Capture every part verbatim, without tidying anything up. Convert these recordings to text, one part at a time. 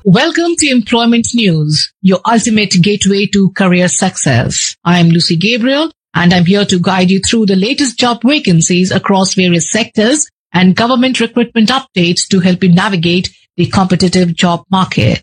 Welcome to Employment News, your ultimate gateway to career success. I am Lucy Gabriel, and I'm here to guide you through the latest job vacancies across various sectors and government recruitment updates to help you navigate the competitive job market.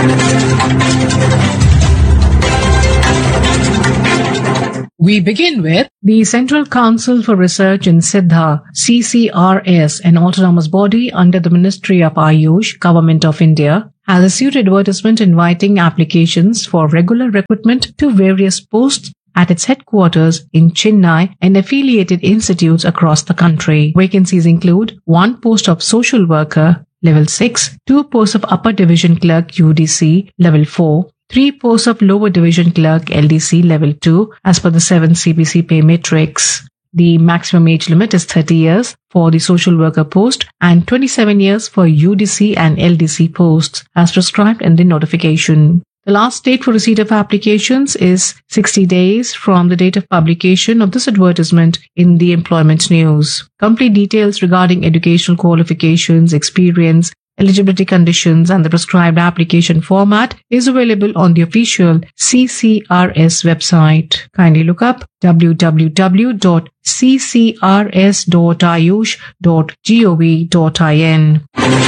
We begin with the Central Council for Research in Siddha, C C R S, an autonomous body under the Ministry of Ayush, Government of India, has issued advertisement inviting applications for regular recruitment to various posts at its headquarters in Chennai and affiliated institutes across the country. Vacancies include one post of social worker, level six, two posts of upper division clerk, U D C, level four, three posts of lower division clerk, L D C, level two, as per the seventh C P C pay matrix. The maximum age limit is thirty years for the social worker post and twenty-seven years for U D C and L D C posts, as prescribed in the notification. The last date for receipt of applications is sixty days from the date of publication of this advertisement in the Employment News. Complete details regarding educational qualifications, experience, eligibility conditions and the prescribed application format is available on the official C C R S website. Kindly look up w w w dot c c r s dot ayush dot gov dot in.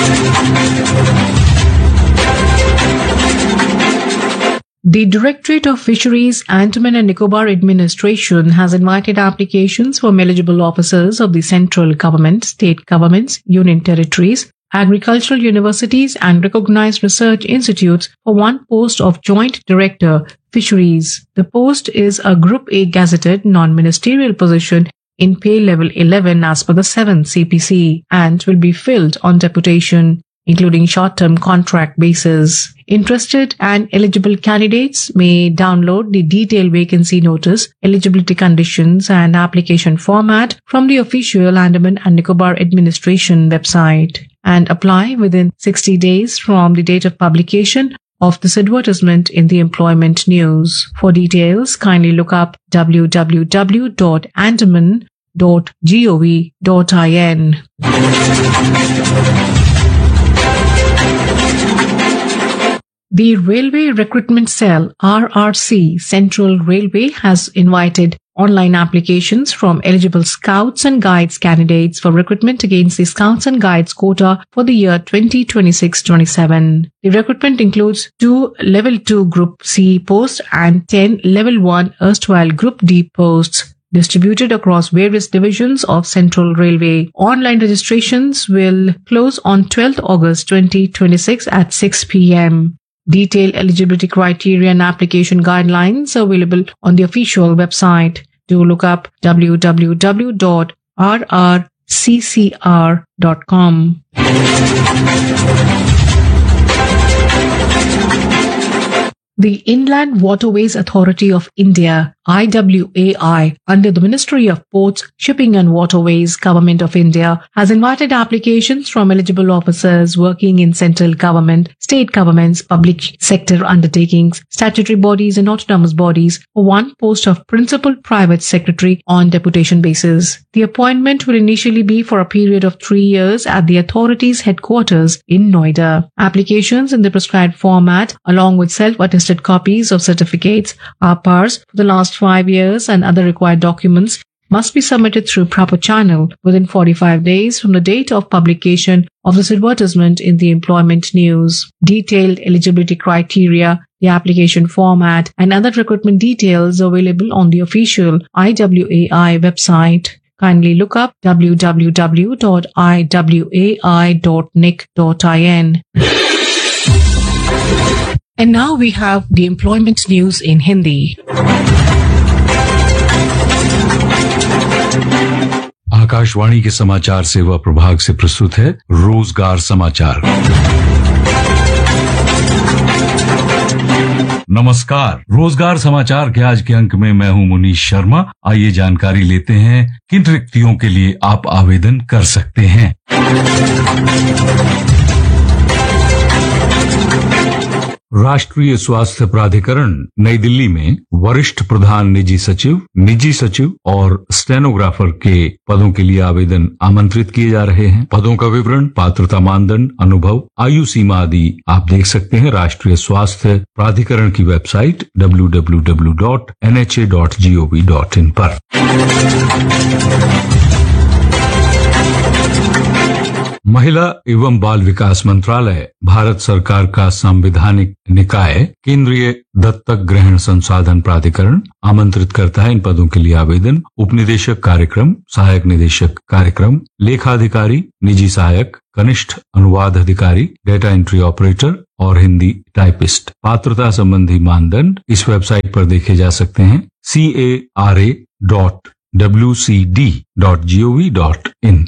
The Directorate of Fisheries, Andaman and Nicobar Administration has invited applications from eligible officers of the central government, state governments, union territories, agricultural universities and recognized research institutes for one post of Joint Director, Fisheries. The post is a Group A gazetted non-ministerial position in pay level eleven as per the seventh C P C and will be filled on deputation, including short-term contract basis. Interested and eligible candidates may download the detailed vacancy notice, eligibility conditions and application format from the official Andaman and Nicobar Administration website and apply within sixty days from the date of publication of this advertisement in the Employment News. For details, kindly look up w w w dot andaman dot gov dot in. The Railway Recruitment Cell, R R C, Central Railway has invited online applications from eligible Scouts and Guides candidates for recruitment against the Scouts and Guides quota for the year twenty twenty-six twenty-seven. The recruitment includes two Level two Group C posts and ten Level one erstwhile Group D posts, distributed across various divisions of Central Railway. Online registrations will close on twelfth August twenty twenty-six at six p m Detailed eligibility criteria and application guidelines are available on the official website. Do look up w w w dot r r c c r dot com. The Inland Waterways Authority of India, I W A I, under the Ministry of Ports, Shipping and Waterways, Government of India, has invited applications from eligible officers working in central government, state governments, public sector undertakings, statutory bodies and autonomous bodies for one post of Principal Private Secretary on deputation basis. The appointment will initially be for a period of three years at the authority's headquarters in Noida. Applications in the prescribed format, along with self-attested copies of certificates, R P Rs for the last five years and other required documents must be submitted through proper channel within forty-five days from the date of publication of this advertisement in the Employment News. Detailed eligibility criteria, the application format and other recruitment details are available on the official I W A I website. Kindly look up w w w dot i w a i dot n i c dot in. And now we have the Employment News in Hindi. Akashvani के समाचार सेवा प्रभाग से प्रस्तुत है रोजगार समाचार। नमस्कार, रोजगार समाचार के आज के अंक में मैं हूं मुनीश शर्मा। आइए जानकारी लेते हैं किन रिक्तियों के लिए आप आवेदन कर सकते हैं। राष्ट्रीय स्वास्थ्य प्राधिकरण नई दिल्ली में वरिष्ठ प्रधान निजी सचिव, निजी सचिव और स्टेनोग्राफर के पदों के लिए आवेदन आमंत्रित किए जा रहे हैं। पदों का विवरण, पात्रता मानदंड, अनुभव, आयु सीमा आदि आप देख सकते हैं राष्ट्रीय स्वास्थ्य प्राधिकरण की website W W W dot N H A dot G O V dot in पर। महिला एवं बाल विकास मंत्रालय भारत सरकार का संवैधानिक निकाय केंद्रीय दत्तक ग्रहण संसाधन प्राधिकरण आमंत्रित करता है इन पदों के लिए आवेदन। उपनिदेशक कार्यक्रम, सहायक निदेशक कार्यक्रम, लेखाधिकारी, निजी सहायक, कनिष्ठ अनुवाद अधिकारी, डेटा एंट्री ऑपरेटर और हिंदी टाइपिस्ट। पात्रता संबंधी मानदंड इस वेबसाइट पर देखे जा सकते हैं सी A R A dot W C D dot G O V dot in.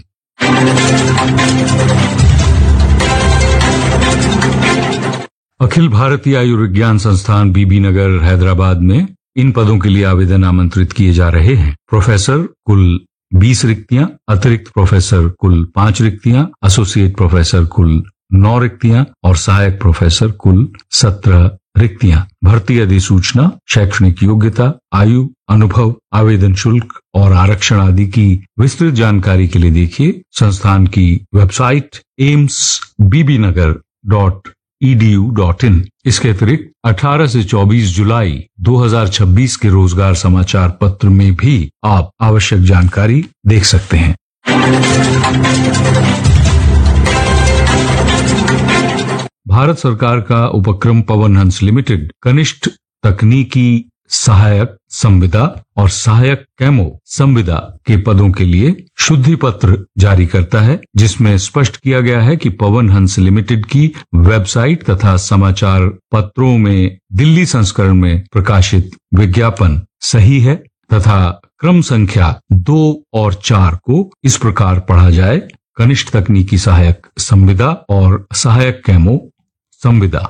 Akhil Bharatiya Ayurvigyan संस्थान बीबी नगर हैदराबाद में इन पदों के लिए आवेदन आमंत्रित किए जा रहे हैं। प्रोफेसर कुल बीस रिक्तियां, अतिरिक्त प्रोफेसर कुल पांच रिक्तियां, एसोसिएट प्रोफेसर कुल नौ रिक्तियां और सहायक प्रोफेसर कुल सत्रह रिक्तियां। भर्ती अधिसूचना, शैक्षणिक योग्यता, आयु, अनुभव, आवेदन शुल्क और आरक्षण आदि की विस्तृत जानकारी के लिए देखिए संस्थान की website AIIMS Bibi Nagar dot E D U dot in. इसके अतिरिक्त अठारह से चौबीस जुलाई दो हज़ार छब्बीस के रोजगार समाचार पत्र में भी आप आवश्यक जानकारी देख सकते हैं। भारत सरकार का उपक्रम पवन हंस लिमिटेड कनिष्ठ तकनीकी सहायक संविदा और सहायक कैमो संविदा के पदों के लिए शुद्धि पत्र जारी करता है, जिसमें स्पष्ट किया गया है कि पवन हंस लिमिटेड की वेबसाइट तथा समाचार पत्रों में दिल्ली संस्करण में प्रकाशित विज्ञापन सही है तथा क्रम संख्या दो और चार को इस प्रकार पढ़ा जाए: कनिष्ठ तकनीकी सहायक संविदा और सहायक कैमो संविदा।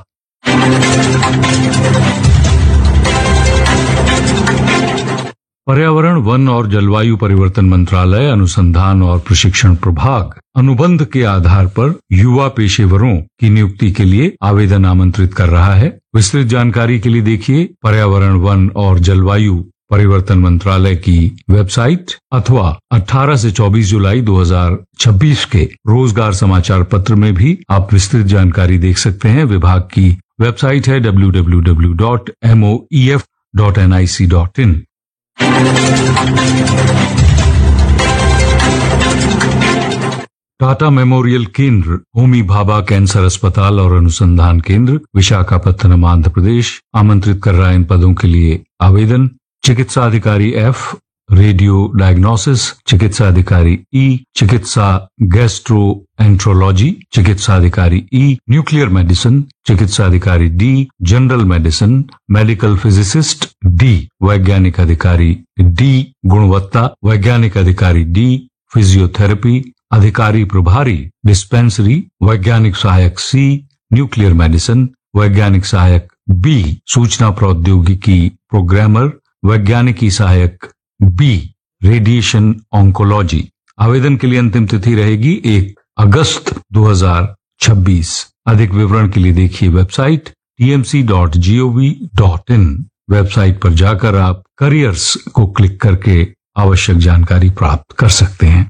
पर्यावरण, वन और जलवायु परिवर्तन मंत्रालय अनुसंधान और प्रशिक्षण प्रभाग अनुबंध के आधार पर युवा पेशेवरों की नियुक्ति के लिए आवेदन आमंत्रित कर रहा है। विस्तृत जानकारी के लिए देखिए पर्यावरण, वन और जलवायु परिवर्तन मंत्रालय की वेबसाइट अथवा अठारह से चौबीस जुलाई दो हज़ार छब्बीस के रोजगार समाचार पत्र में भी आप विस्तृत जानकारी देख सकते हैं। विभाग की वेबसाइट है W W W dot M O E F dot N I C dot in. Tata memorial केंद्र, होमी भाभा कैंसर अस्पताल और अनुसंधान केंद्र, विशाखापत्तनम, आंध्र प्रदेश आमंत्रित कर रहा है इन पदों के लिए आवेदन। चिकित्सा अधिकारी एफ, रेडियो डायग्नोसिस, चिकित्सा अधिकारी ई, चिकित्सा गैस्ट्रोएंट्रोलॉजी, चिकित्सा अधिकारी ई, न्यूक्लियर मेडिसिन, चिकित्सा अधिकारी D, general medicine, medical physicist D, वैज्ञानिक अधिकारी डी, गुणवत्ता वैज्ञानिक अधिकारी डी, फिजियोथेरेपी अधिकारी प्रभारी डिस्पेंसरी, वैज्ञानिक सहायक सी, न्यूक्लियर मेडिसिन, वैज्ञानिक सहायक बी, सूचना प्रौद्योगिकी प्रोग्रामर, वैज्ञानिकी सहायक बी, रेडिएशन ऑन्कोलॉजी। आवेदन के लिए अंतिम तिथि रहेगी एक अगस्त दो हज़ार छब्बीस। अधिक विवरण के लिए देखिए website T M C dot G O V dot in. Website पर जाकर आप करियर्स को क्लिक करके आवश्यक जानकारी प्राप्त कर सकते हैं।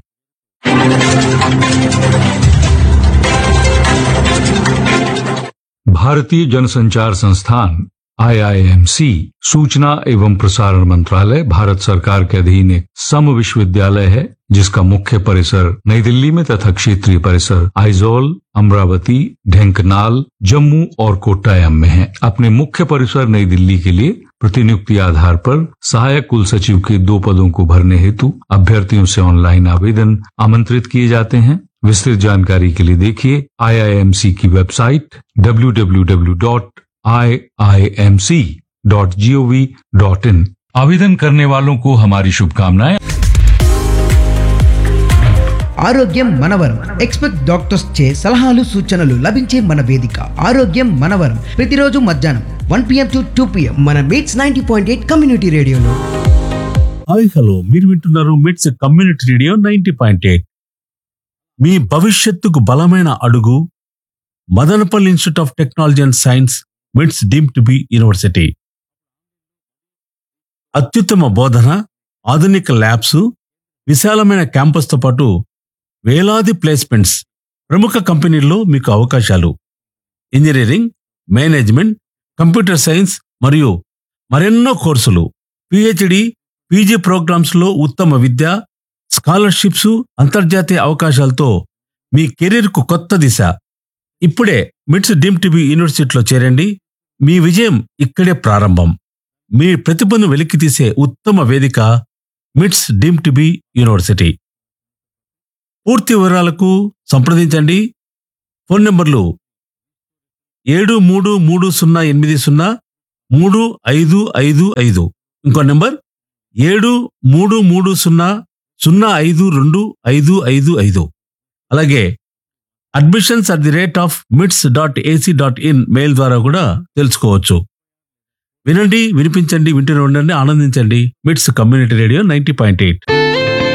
भारतीय जनसंचार संस्थान आई आई एम सी, सूचना एवं प्रसारण मंत्रालय भारत सरकार के अधीन एक सम विश्वविद्यालय है जिसका मुख्य परिसर नई दिल्ली में तथा क्षेत्रीय परिसर आइजोल, अमरावती, ढेंकनाल, जम्मू और कोट्टायम में है। अपने मुख्य परिसर नई दिल्ली के लिए प्रतिनियुक्ति आधार पर सहायक कुल सचिव के दो पदों को भरने हेतु अभ्यर्थियों से ऑनलाइन आवेदन आमंत्रित किए जाते हैं। विस्तृत जानकारी के लिए देखिए आई आई एम सी की website W W W dot I I M C dot G O V dot in. आवेदन करने वालों को हमारी शुभकामनाएं। ఆరోగ్యం మనవరం ఎక్స్పెక్ట్ డాక్టర్స్ చే సలహాలు సూచనలు లభించే మన వేదిక ఆరోగ్యం మనవరం ప్రతిరోజు మధ్యాహ్నం one PM to two PM మన మిట్స్ నైంటీ పాయింట్ ఎయిట్ కమ్యూనిటీ రేడియోలో. హాయ్ హలో, మీరు వింటున్నారు మిట్స్ community radio ninety point eight. మీ భవిష్యత్తుకు బలమైన అడుగు Madanapalle institute of technology and science మిట్స్ డీమ్ టు బి యూనివర్సిటీ. అత్యుత్తమ బోధన, ఆధునిక ల్యాబ్స్, విశాలమైన క్యాంపస్తో పాటు వేలాది ప్లేస్మెంట్స్, ప్రముఖ కంపెనీల్లో మీకు అవకాశాలు. ఇంజనీరింగ్, మేనేజ్మెంట్, కంప్యూటర్ సైన్స్ మరియు మరెన్నో కోర్సులు, పిహెచ్డి, పీజీ ప్రోగ్రామ్స్లో ఉత్తమ విద్య, స్కాలర్షిప్స్, అంతర్జాతీయ అవకాశాలతో మీ కెరీర్కు కొత్త దిశ. ఇప్పుడే మిట్స్ డీమ్ టు బి యూనివర్సిటీలో చేరండి. మీ విజయం ఇక్కడే ప్రారంభం. మీ ప్రతిభను వెలికితీసే ఉత్తమ వేదిక మిట్స్ డీమ్ టు బి యూనివర్సిటీ. పూర్తి వివరాలకు సంప్రదించండి. ఫోన్ నంబర్లు ఏడు మూడు మూడు సున్నా ఎనిమిది సున్నా మూడు ఐదు ఐదు ఐదు, ఇంకో నెంబర్ ఏడు మూడు మూడు సున్నా సున్నా ఐదు రెండు ఐదు ఐదు ఐదు. అలాగే admissions at the rate of మిట్స్ dot AC dot in mail ద్వారా కూడా తెలుసుకోవచ్చు. వినండి, వినిపించండి, వింటూనే ఉండండి, ఆనందించండి. మిట్స్ community radio ninety point eight.